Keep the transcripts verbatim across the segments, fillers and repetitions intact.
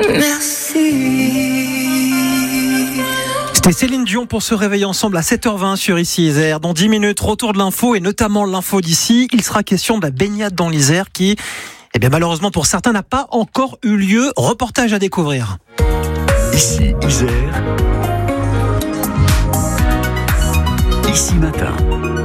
Merci. C'était Céline Dion pour se réveiller ensemble à sept heures vingt sur Ici Isère. Dans dix minutes, retour de l'info et notamment l'info d'ici. Il sera question de la baignade dans l'Isère qui, eh bien, malheureusement pour certains, n'a pas encore eu lieu. Reportage à découvrir. Ici Isère. Ici Matin.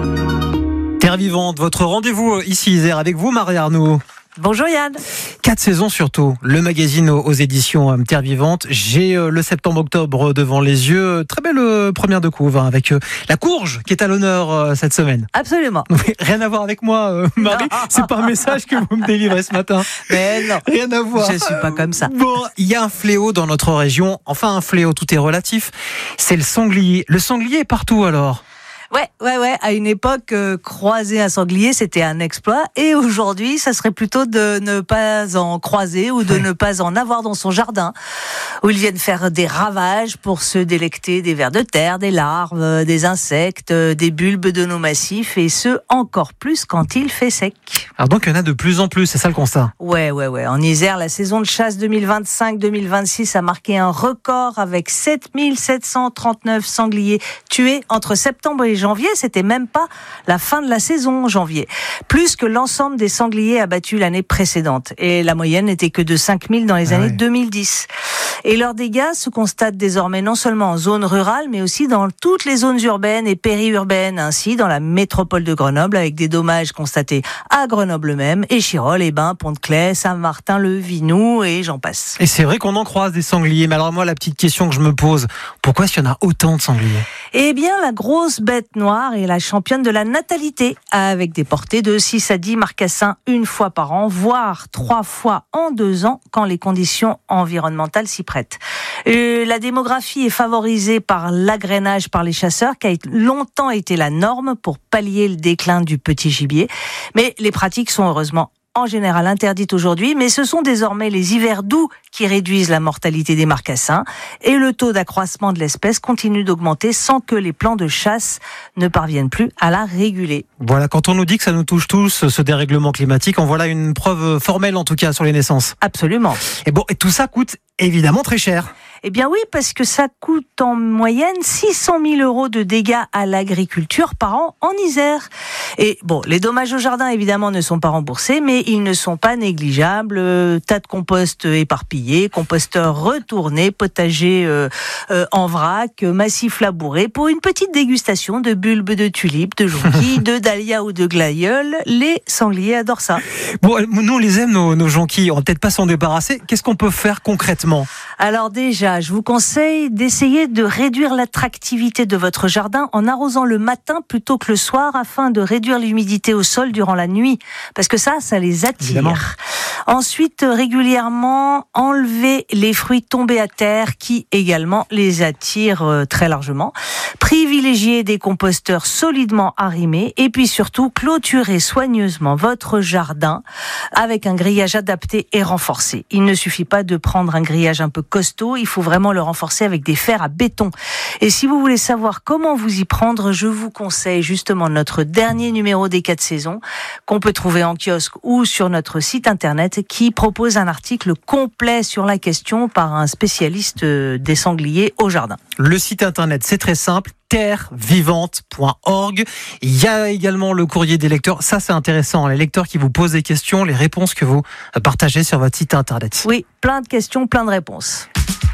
Terre vivante, votre rendez-vous Ici Isère avec vous, Marie Arnoux. Bonjour Yann. Quatre saisons surtout, le magazine aux éditions Terre Vivante. J'ai le septembre-octobre devant les yeux. Très belle première de couve hein, avec la courge qui est à l'honneur cette semaine. Absolument. Rien à voir avec moi, Marie. Non. C'est pas un message que vous me délivrez ce matin. Mais non. Rien à voir. Je suis pas comme ça. Bon, il y a un fléau dans notre région. Enfin, un fléau, tout est relatif. C'est le sanglier. Le sanglier est partout alors. Ouais, ouais, ouais. À une époque, euh, croiser un sanglier, c'était un exploit. Et aujourd'hui, ça serait plutôt de ne pas en croiser ou de ouais. ne pas en avoir dans son jardin, où ils viennent faire des ravages pour se délecter des vers de terre, des larves, des insectes, des bulbes de nos massifs, et ce, encore plus quand il fait sec. Alors donc, il y en a de plus en plus, c'est ça le constat? Ouais, ouais, ouais. En Isère, la saison de chasse deux mille vingt-cinq deux mille vingt-six a marqué un record avec sept mille sept cent trente-neuf sangliers tués entre septembre et janvier. C'était même pas la fin de la saison, janvier. Plus que l'ensemble des sangliers abattus l'année précédente. Et la moyenne n'était que de cinq mille dans les ah années oui. deux mille dix. Et leurs dégâts se constatent désormais non seulement en zone rurale, mais aussi dans toutes les zones urbaines et périurbaines, ainsi dans la métropole de Grenoble, avec des dommages constatés à Grenoble même, Échirolles, Hébin, Pont-de-Claix, Saint-Martin-le-Vinou, et j'en passe. Et c'est vrai qu'on en croise des sangliers, mais alors moi, la petite question que je me pose, pourquoi est-ce qu'il y en a autant de sangliers? Eh bien, la grosse bête noire est la championne de la natalité, avec des portées de six à dix marcassins une fois par an, voire trois fois en deux ans, quand les conditions environnementales s'y prêtent. Euh, la démographie est favorisée par l'agrainage par les chasseurs, qui a longtemps été la norme pour pallier le déclin du petit gibier. Mais les pratiques sont heureusement en général interdites aujourd'hui, mais ce sont désormais les hivers doux qui réduisent la mortalité des marcassins, et le taux d'accroissement de l'espèce continue d'augmenter sans que les plans de chasse ne parviennent plus à la réguler. Voilà, quand on nous dit que ça nous touche tous, ce dérèglement climatique, en voilà une preuve formelle en tout cas sur les naissances. Absolument. Et bon, et tout ça coûte évidemment très cher. Eh bien oui, parce que ça coûte en moyenne six cent mille euros de dégâts à l'agriculture par an en Isère. Et bon, les dommages au jardin évidemment ne sont pas remboursés, mais ils ne sont pas négligeables. Euh, tas de compost éparpillés, composteurs retournés, potagers euh, euh, en vrac, massifs labourés, pour une petite dégustation de bulbes de tulipes, de jonquilles, de dahlias ou de glaïeuls. Les sangliers adorent ça. Bon, nous on les aime nos, nos jonquilles, on va peut-être pas s'en débarrasser. Qu'est-ce qu'on peut faire concrètement? Alors déjà, je vous conseille d'essayer de réduire l'attractivité de votre jardin en arrosant le matin plutôt que le soir, afin de réduire l'humidité au sol durant la nuit, parce que ça, ça les attire. Évidemment. Ensuite, régulièrement, enlever les fruits tombés à terre qui également les attirent très largement. Privilégier des composteurs solidement arrimés, et puis surtout clôturer soigneusement votre jardin avec un grillage adapté et renforcé. Il ne suffit pas de prendre un grillage un peu costaud, il faut vraiment le renforcer avec des fers à béton. Et si vous voulez savoir comment vous y prendre, je vous conseille justement notre dernier numéro des quatre saisons, qu'on peut trouver en kiosque ou sur notre site internet, qui propose un article complet sur la question par un spécialiste des sangliers au jardin. Le site internet, c'est très simple, terre vivante point org. Il y a également le courrier des lecteurs. Ça, c'est intéressant. Les lecteurs qui vous posent des questions, les réponses que vous partagez sur votre site internet. Oui, plein de questions, plein de réponses.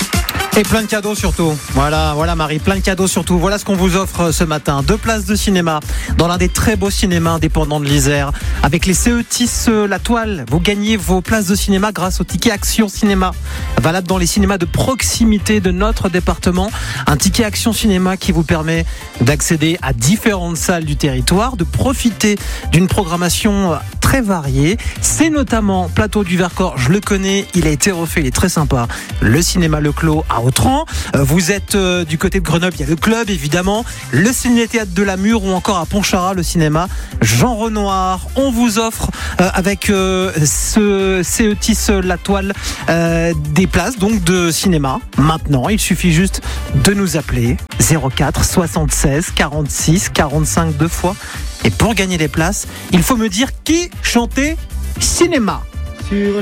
Et plein de cadeaux surtout. Voilà, voilà Marie, plein de cadeaux surtout. Voilà ce qu'on vous offre ce matin. Deux places de cinéma dans l'un des très beaux cinémas indépendants de l'Isère. Avec les C E Tisse La Toile, vous gagnez vos places de cinéma grâce au ticket Action Cinéma. Valable dans les cinémas de proximité de notre département. Un ticket Action Cinéma qui vous permet d'accéder à différentes salles du territoire, de profiter d'une programmation très variée. C'est notamment Plateau du Vercors, je le connais, il a été refait, il est très sympa. Le cinéma Le Clos à Autran. Vous êtes euh, du côté de Grenoble, il y a le club évidemment, le ciné-théâtre de la Mure, ou encore à Pontcharrat, le cinéma Jean Renoir. On vous offre euh, avec euh, ce C E Tisse La Toile euh, des places donc de cinéma. Maintenant, il suffit juste de nous appeler zéro quatre soixante-seize quarante-six quarante-cinq deux fois. Et pour gagner les places, il faut me dire qui chantait cinéma. Sur